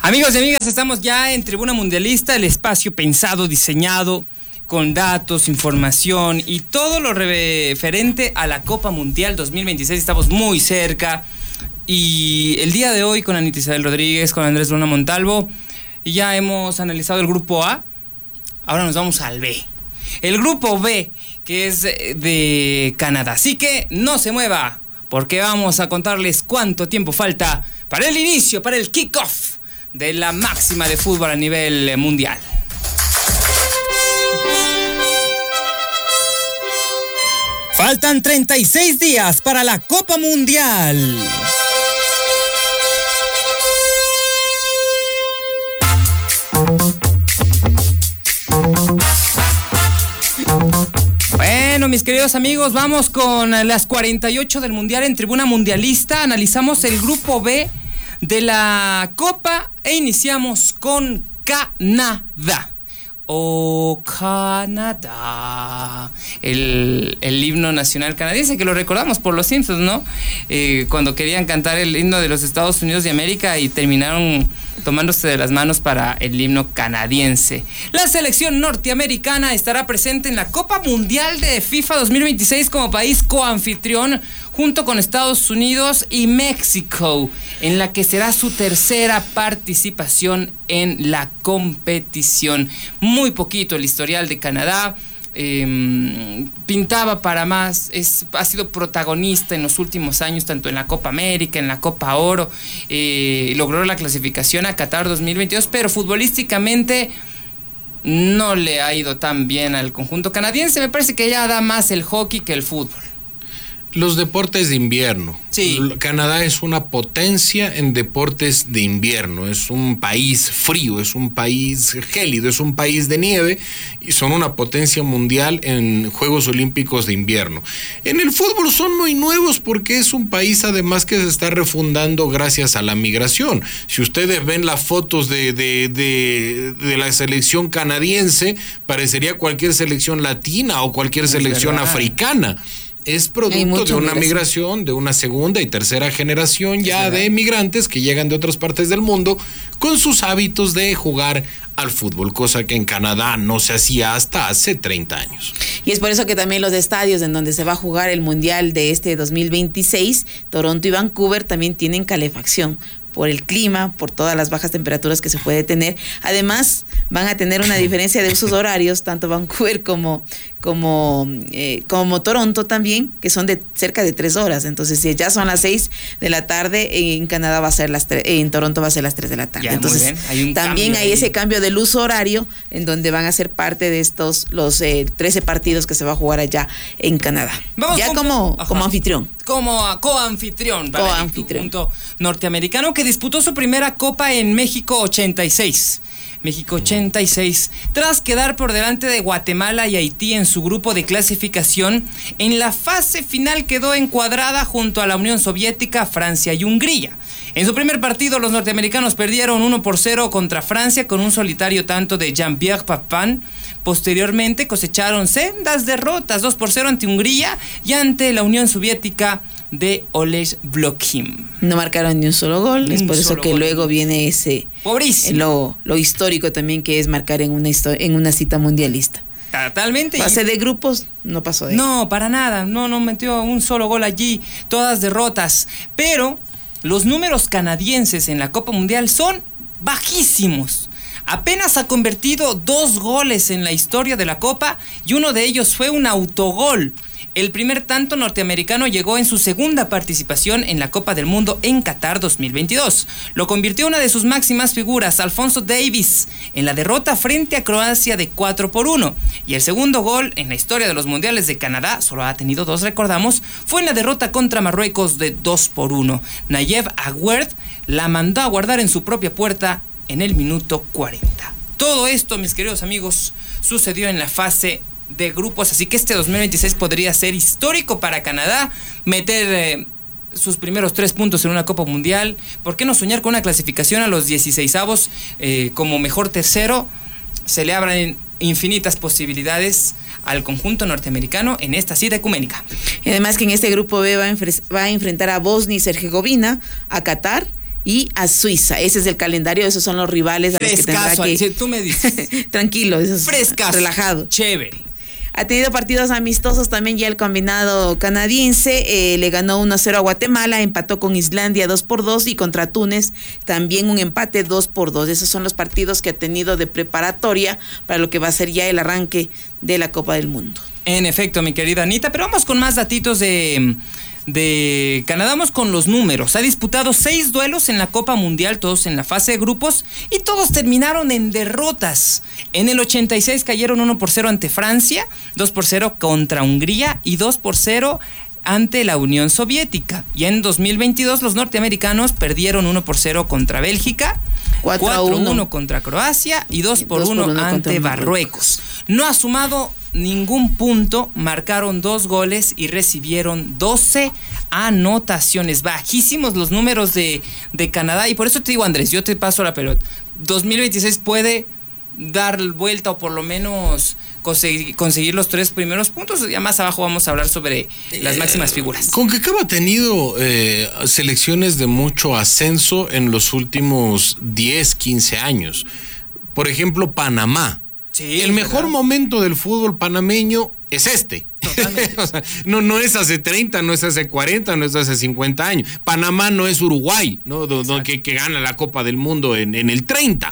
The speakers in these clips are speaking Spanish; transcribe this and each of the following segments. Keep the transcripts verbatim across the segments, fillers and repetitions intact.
Amigos y amigas, estamos ya en Tribuna Mundialista, el espacio pensado, diseñado, con datos, información y todo lo referente a la Copa Mundial dos mil veintiséis. Estamos muy cerca y el día de hoy con Anita Isabel Rodríguez, con Andrés Luna Montalvo, ya hemos analizado el grupo A, ahora nos vamos al B. El grupo B, que es de Canadá. Así que no se mueva, porque vamos a contarles cuánto tiempo falta para el inicio, para el kickoff de la máxima de fútbol a nivel mundial. Faltan treinta y seis días para la Copa Mundial. Bueno, mis queridos amigos, vamos con las cuarenta y ocho del Mundial en Tribuna Mundialista. Analizamos el grupo B de la Copa e iniciamos con Canadá. Oh, Canadá. El, el himno nacional canadiense, que lo recordamos por los Simpsons, ¿no? Eh, cuando querían cantar el himno de los Estados Unidos de América y terminaron tomándose de las manos para el himno canadiense. La selección norteamericana estará presente en la Copa Mundial de FIFA dos mil veintiséis como país coanfitrión, junto con Estados Unidos y México, en la que será su tercera participación en la competición. Muy poquito el historial de Canadá, eh, pintaba para más, es, ha sido protagonista en los últimos años, tanto en la Copa América, en la Copa Oro, eh, logró la clasificación a Qatar dos mil veintidós, pero futbolísticamente no le ha ido tan bien al conjunto canadiense. Me parece que ya da más el hockey que el fútbol. Los deportes de invierno. Sí. Canadá es una potencia en deportes de invierno. Es un país frío, es un país gélido, es un país de nieve y son una potencia mundial en Juegos Olímpicos de invierno. En el fútbol son muy nuevos porque es un país además que se está refundando gracias a la migración. Si ustedes ven las fotos de, de, de, de la selección canadiense, parecería cualquier selección latina o cualquier es selección verdad. africana. Es producto de una migración, de una segunda y tercera generación ya de emigrantes que llegan de otras partes del mundo con sus hábitos de jugar al fútbol, cosa que en Canadá no se hacía hasta hace treinta años. Y es por eso que también los estadios en donde se va a jugar el Mundial de este dos mil veintiséis, Toronto y Vancouver, también tienen calefacción por el clima, por todas las bajas temperaturas que se puede tener. Además, van a tener una diferencia de usos horarios, tanto Vancouver como, como, eh, como Toronto también, que son de cerca de tres horas. Entonces, si ya son las seis de la tarde, en Canadá va a ser las tres, en Toronto va a ser las tres de la tarde. Ya, entonces, hay un también hay ahí. ese cambio del uso horario, en donde van a ser parte de estos, los eh, trece partidos que se va a jugar allá en Canadá. Vamos ya como, como anfitrión. Como coanfitrión para coanfitrión. el conjunto norteamericano, que disputó su primera Copa en México ochenta y seis. México ochenta y seis, tras quedar por delante de Guatemala y Haití en su grupo de clasificación. En la fase final quedó encuadrada junto a la Unión Soviética, Francia y Hungría. En su primer partido, los norteamericanos perdieron uno por cero contra Francia con un solitario tanto de Jean-Pierre Papin. Posteriormente cosecharon sendas derrotas, dos por cero ante Hungría y ante la Unión Soviética de Oleg Blokhin. No marcaron ni un solo gol, ni es por eso que gol. Luego viene ese pobrísimo lo, lo histórico también, que es marcar en una en una cita mundialista. Totalmente. Fase de grupos no pasó de No, ahí. Para nada, no, no metió un solo gol allí, todas derrotas. Pero los números canadienses en la Copa Mundial son bajísimos. Apenas ha convertido dos goles en la historia de la Copa y uno de ellos fue un autogol. El primer tanto norteamericano llegó en su segunda participación en la Copa del Mundo en Qatar dos mil veintidós. Lo convirtió una de sus máximas figuras, Alphonso Davies, en la derrota frente a Croacia de cuatro por uno. Y el segundo gol en la historia de los mundiales de Canadá, solo ha tenido dos, recordamos, fue en la derrota contra Marruecos de dos por uno. Nayef Aguerd la mandó a guardar en su propia puerta en el minuto cuarenta. Todo esto, mis queridos amigos, sucedió en la fase de grupos, así que este dos mil veintiséis podría ser histórico para Canadá, meter eh, sus primeros tres puntos en una Copa Mundial. ¿Por qué no soñar con una clasificación a los dieciseisavos eh, como mejor tercero? Se le abren infinitas posibilidades al conjunto norteamericano en esta cita ecuménica. Y además que en este grupo B va a, enfre- va a enfrentar a Bosnia y Herzegovina, a Qatar y a Suiza. Ese es el calendario, esos son los rivales a los que tendrá Frescaso, que... Alicia, tú me dices. Tranquilo, eso es Frescaso. relajado. Chévere. Ha tenido partidos amistosos también ya el combinado canadiense, eh, le ganó uno a cero a Guatemala, empató con Islandia dos por dos y contra Túnez también un empate dos por dos. Esos son los partidos que ha tenido de preparatoria para lo que va a ser ya el arranque de la Copa del Mundo. En efecto, mi querida Anita, pero vamos con más datitos de... de Canadá. Vamos con los números. Ha disputado seis duelos en la Copa Mundial, todos en la fase de grupos, y todos terminaron en derrotas. En el ochenta y seis cayeron uno por cero ante Francia, dos por cero contra Hungría y dos por cero ante la Unión Soviética. Y en dos mil veintidós los norteamericanos perdieron uno por cero contra Bélgica, cuatro a uno contra Croacia y dos por uno ante Marruecos. No ha sumado ningún punto, marcaron dos goles y recibieron doce anotaciones. Bajísimos los números de, de Canadá, y por eso te digo, Andrés, yo te paso la pelota. dos mil veintiséis puede dar vuelta o por lo menos conseguir, conseguir los tres primeros puntos. Ya más abajo vamos a hablar sobre las máximas figuras. CONCACAF ha tenido eh, selecciones de mucho ascenso en los últimos diez, quince años. Por ejemplo, Panamá. Sí, el mejor ¿verdad? momento del fútbol panameño es este. Totalmente. O sea, no, no es hace treinta, no es hace cuarenta, no es hace cincuenta años. Panamá no es Uruguay, ¿no? Do, do, que, que gana la Copa del Mundo en, en el treinta,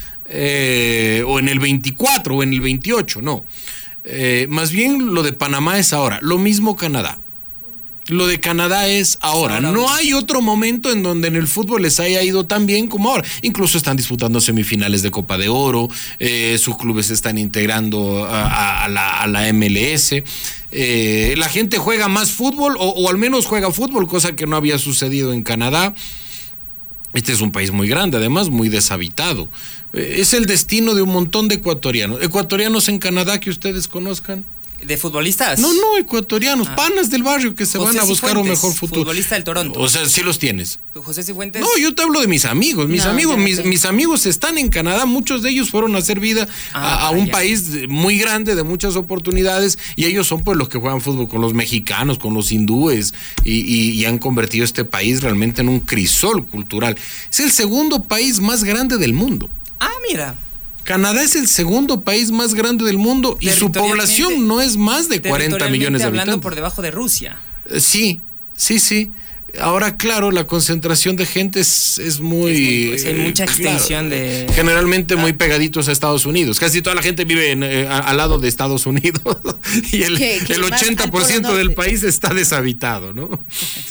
eh, o en el veinticuatro, o en el veintiocho, no. Eh, más bien lo de Panamá es ahora. Lo mismo Canadá. Lo de Canadá es ahora. No hay otro momento en donde en el fútbol les haya ido tan bien como ahora. Incluso están disputando semifinales de Copa de Oro, eh, sus clubes se están integrando a, a, a, la, a la M L S. Eh, la gente juega más fútbol, o, o al menos juega fútbol, cosa que no había sucedido en Canadá. Este es un país muy grande, además muy deshabitado. Eh, es el destino de un montón de ecuatorianos. ¿Ecuatorianos en Canadá que ustedes conozcan? ¿De futbolistas? No, no, ecuatorianos, ah. panas del barrio que se José van a buscar Cifuentes, un mejor futuro. Futbolista del Toronto. O sea, sí los tienes. José Cifuentes. No, yo te hablo de mis amigos. Mis no, amigos, mis, mis amigos están en Canadá. Muchos de ellos fueron a hacer vida ah, a, a un ya. país muy grande, de muchas oportunidades, y ellos son pues los que juegan fútbol con los mexicanos, con los hindúes, y, y, y han convertido este país realmente en un crisol cultural. Es el segundo país más grande del mundo. Ah, mira. Canadá es el segundo país más grande del mundo y su población no es más de cuarenta millones de habitantes. Hablando por debajo de Rusia. Sí, sí, sí. Ahora, claro, la concentración de gente es, es muy... Es muy, hay mucha extensión claro, de... Generalmente ah. muy pegaditos a Estados Unidos. Casi toda la gente vive en, eh, al lado de Estados Unidos y el, ¿Qué, qué el ochenta por ciento del país está deshabitado, ¿no?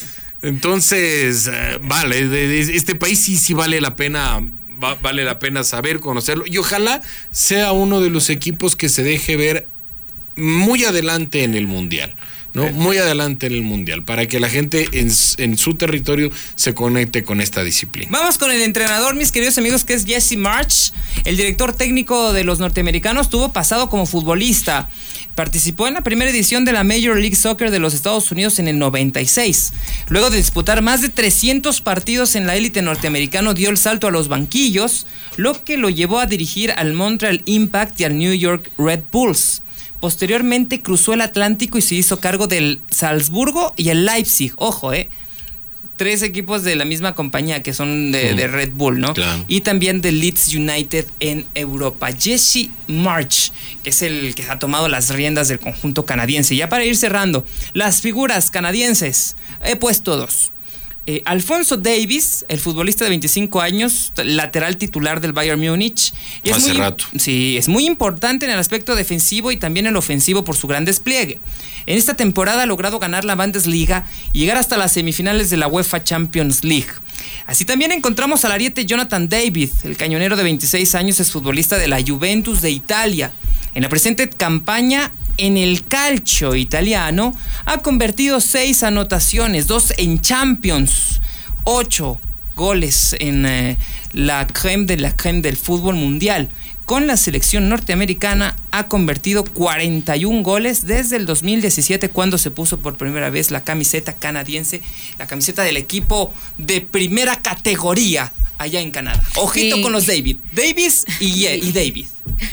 Entonces, eh, vale, este país sí, sí vale la pena... vale la pena saber, conocerlo, y ojalá sea uno de los equipos que se deje ver muy adelante en el Mundial, ¿no? Muy adelante en el Mundial, para que la gente en, en su territorio se conecte con esta disciplina. Vamos con el entrenador, mis queridos amigos, que es Jesse Marsh, el director técnico de los norteamericanos. Tuvo pasado como futbolista. Participó en la primera edición de la Major League Soccer de los Estados Unidos en el noventa y seis. Luego de disputar más de trescientos partidos en la élite norteamericana, dio el salto a los banquillos, lo que lo llevó a dirigir al Montreal Impact y al New York Red Bulls. Posteriormente cruzó el Atlántico y se hizo cargo del Salzburgo y el Leipzig. Ojo, eh. Tres equipos de la misma compañía que son de, de Red Bull, ¿no? Claro. Y también de Leeds United en Europa. Jesse Marsh, que es el que ha tomado las riendas del conjunto canadiense. Ya para ir cerrando, las figuras canadienses, he puesto dos. Eh, Alphonso Davies, el futbolista de veinticinco años, lateral titular del Bayern Múnich. Y es Hace muy, rato. Sí, es muy importante en el aspecto defensivo y también en el ofensivo por su gran despliegue. En esta temporada ha logrado ganar la Bundesliga y llegar hasta las semifinales de la UEFA Champions League. Así también encontramos al ariete Jonathan David, el cañonero de veintiséis años, es futbolista de la Juventus de Italia. En la presente campaña en el calcio italiano ha convertido seis anotaciones, dos en Champions, ocho goles en eh, la crème de la crème del fútbol mundial. Con la selección norteamericana ha convertido cuarenta y un goles desde el dos mil diecisiete, cuando se puso por primera vez la camiseta canadiense, la camiseta del equipo de primera categoría allá en Canadá. Ojito sí. con los David, Davis y, y David.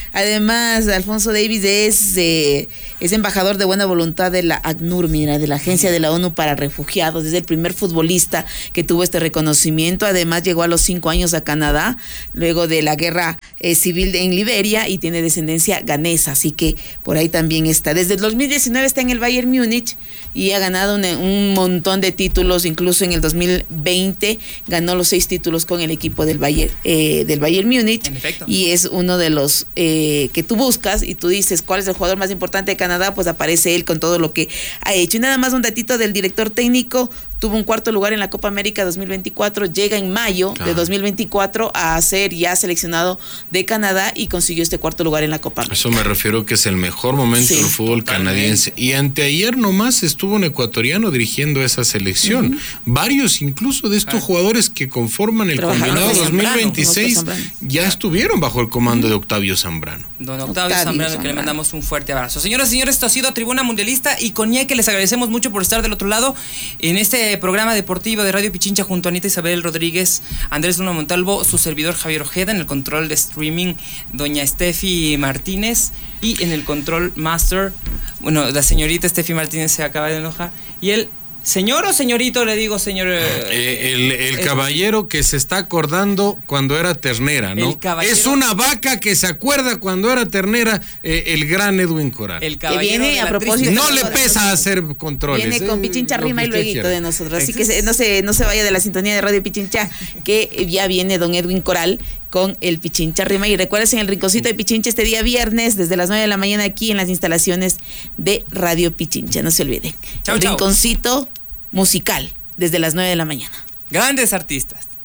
Además, Alfonso Davis es, eh, es embajador de buena voluntad de la ACNUR, mira, de la Agencia de la ONU para Refugiados. Es el primer futbolista que tuvo este reconocimiento. Además, llegó a los cinco años a Canadá, luego de la guerra eh, civil en Liberia, y tiene descendencia ganesa, así que por ahí también está. Desde el dos mil diecinueve está en el Bayern Múnich y ha ganado un, un montón de títulos, incluso en el dos mil veinte ganó los seis títulos con el equipo del Bayern, eh, del Bayern Múnich. En efecto. Y es uno de los eh, que tú buscas y tú dices cuál es el jugador más importante de Canadá, pues aparece él con todo lo que ha hecho. Y nada más un datito del director técnico: tuvo un cuarto lugar en la Copa América dos mil veinticuatro, llega en mayo ah. de dos mil veinticuatro a ser ya seleccionado de Canadá y consiguió este cuarto lugar en la Copa América. Eso me refiero que es el mejor momento sí, del fútbol totalmente. canadiense. Y anteayer nomás estuvo un ecuatoriano dirigiendo esa selección. Uh-huh. Varios incluso de estos ah. jugadores que conforman el combinado dos mil veintiséis ya estuvieron bajo el comando uh-huh. de Octavio Zambrano. Don Octavio, Octavio Zambrano, Zambrano, que le mandamos un fuerte abrazo. Señoras y señores, esto ha sido Tribuna Mundialista y con Ñe, que les agradecemos mucho por estar del otro lado en este programa deportivo de Radio Pichincha junto a Anita Isabel Rodríguez, Andrés Luna Montalvo, su servidor Javier Ojeda, en el control de streaming doña Steffi Martínez, y en el control master, bueno, la señorita Steffi Martínez se acaba de enojar, y el señor o señorito, le digo señor. Eh, el el, el caballero que se está acordando cuando era ternera, ¿no? Es una vaca que se acuerda cuando era ternera, eh, el gran Edwin Coral. El caballero que viene a propósito. No le pesa hacer controles. Viene con Pichincha eh, Rima y luego de nosotros. Así que se, no, se, no se vaya de la sintonía de Radio Pichincha, que ya viene don Edwin Coral con el Pichincha Rima. Y recuerden, en el Rinconcito de Pichincha este día viernes, desde las nueve de la mañana, aquí en las instalaciones de Radio Pichincha. No se olviden. Chau, el chau. Rinconcito musical, desde las nueve de la mañana. Grandes artistas.